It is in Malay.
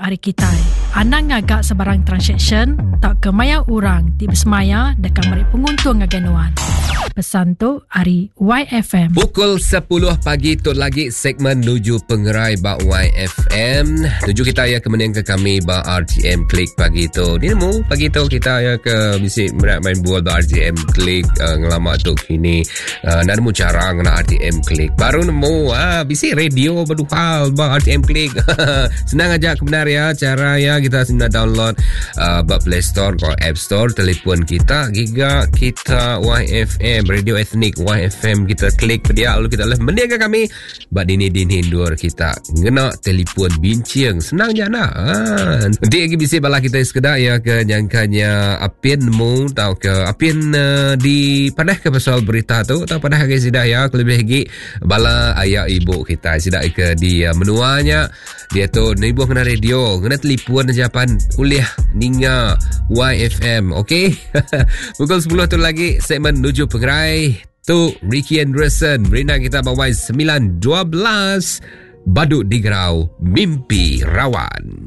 hari kita. Anang ngagak sebarang transaction tak kemaya orang ti bersemaya dekat mari penguntung ngaganuan. Pesan tu hari YFM. Pukul 10 pagi tu lagi segmen Nuju Pengerai bak YFM. Nuju kita ya kemudian ke kami bak RTM Klik pagi tu. Ni nemu pagi tu kita ya ke mesti main bual bak RTM Klik ngelama tu kini. Nak nemu cara ngena RTM Klik. Baru nemu bisi radio berduhal bak RTM Klik. Senang aja kebenar ya cara ya kita sudah download bak Play Store atau App Store telefon kita Giga kita YFM Radio Ethnic YFM kita klik ke dia lalu kita lihat mendiaga kami bak dini dua kita ngena telefon bincang senang je nak nanti lagi bisa bala kita sekedar ya ke nyangkanya apin mu tau ke apin di padah ke pasal berita tu atau padah ke sidah ya lebih lagi bala ayah ibu kita sidah ke di menuanya dia tu ibu kena radio kena telefon jawapan uliah ninga YFM okey. Pukul 10 tu lagi segmen Nuju Pengerai tu Ricky Anderson Rina kita bawa 9.12 Badut Digerau Mimpi Rawan.